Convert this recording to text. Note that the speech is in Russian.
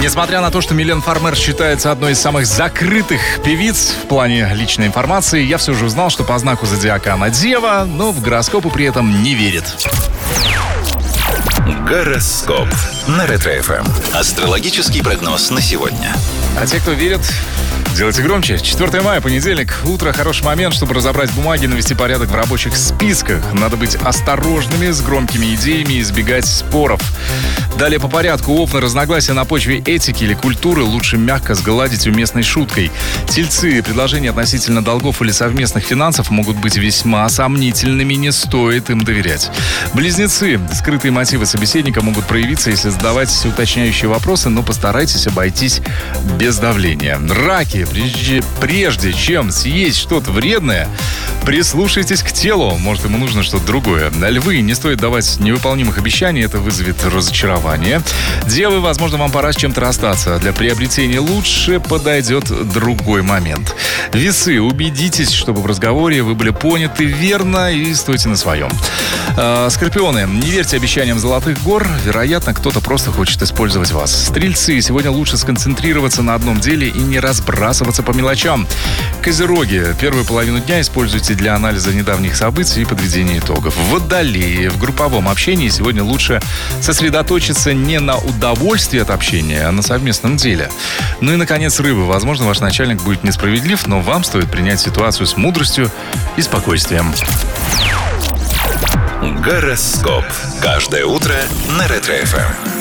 Несмотря на то, что Милен Фармер считается одной из самых закрытых певиц в плане личной информации, я все же узнал, что по знаку зодиака она дева, но в гороскопы при этом не верит. Гороскоп на Ретро-ФМ. Астрологический прогноз на сегодня. А те, кто верит, делайте громче. 4 мая, понедельник. Утро — хороший момент, чтобы разобрать бумаги и навести порядок в рабочих списках. Надо быть осторожными с громкими идеями и избегать споров. Далее по порядку. Овны, разногласия на почве этики или культуры лучше мягко сгладить уместной шуткой. Тельцы, предложения относительно долгов или совместных финансов могут быть весьма сомнительными, не стоит им доверять. Близнецы, скрытые мотивы собеседника могут проявиться, если задавать уточняющие вопросы, но постарайтесь обойтись без давления. Раки, прежде чем съесть что-то вредное, прислушайтесь к телу. Может, ему нужно что-то другое. Львы, не стоит давать невыполнимых обещаний, это вызовет разочарование. Девы, возможно, вам пора с чем-то расстаться. Для приобретения лучше подойдет другой момент. Весы, убедитесь, чтобы в разговоре вы были поняты верно и стойте на своем. Скорпионы, не верьте обещаниям золотых гор. Вероятно, кто-то просто хочет использовать вас. Стрельцы, сегодня лучше сконцентрироваться на одном деле и не разбрасываться по мелочам. Козероги, первую половину дня используйте для анализа недавних событий и подведения итогов. Водолеи, в групповом общении сегодня лучше сосредоточиться не на удовольствии от общения, а на совместном деле. Ну и, наконец, рыбы. Возможно, ваш начальник будет несправедлив, но вам стоит принять ситуацию с мудростью и спокойствием. Гороскоп. Каждое утро на Ретро-ФМ.